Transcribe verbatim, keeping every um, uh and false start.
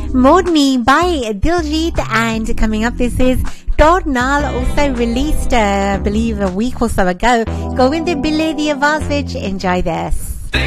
Modni by Diljit, and coming up this is Tod Nal, also released uh, I believe a week or so ago. Govind Bille the Avaz, enjoy this.